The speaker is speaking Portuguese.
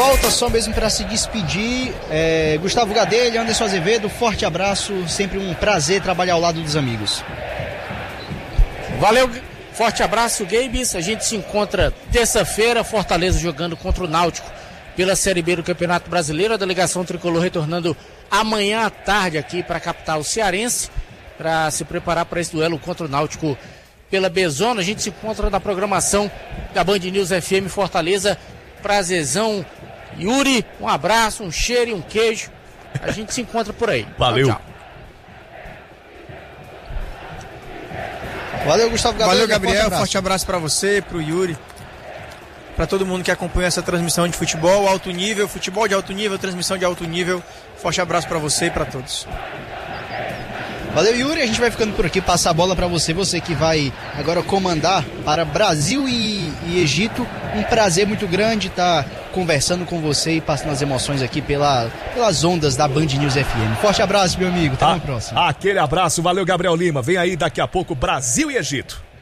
volta só mesmo para se despedir. Gustavo Gadelha, Anderson Azevedo, forte abraço, sempre um prazer trabalhar ao lado dos amigos. Valeu, forte abraço, Gabes. A gente se encontra terça-feira, Fortaleza jogando contra o Náutico pela Série B do Campeonato Brasileiro. A delegação tricolor retornando amanhã à tarde aqui para a capital cearense para se preparar para esse duelo contra o Náutico pela B-Zona. A gente se encontra na programação da Band News FM Fortaleza. Prazerzão, Yuri, um abraço, um cheiro e um queijo. A gente se encontra por aí. Valeu. Tchau, tchau. Valeu, Gustavo Gabriel. Valeu, Gabriel. Forte abraço para você, pro Yuri, para todo mundo que acompanha essa transmissão de futebol alto nível, futebol de alto nível, transmissão de alto nível. Forte abraço para você e para todos. Valeu, Yuri. A gente vai ficando por aqui, passar a bola para você que vai agora comandar para Brasil e Egito. Um prazer muito grande estar conversando com você e passando as emoções aqui pelas ondas da Band News FM. Forte abraço, meu amigo. Até a próxima. Aquele abraço. Valeu, Gabriel Lima. Vem aí daqui a pouco Brasil e Egito.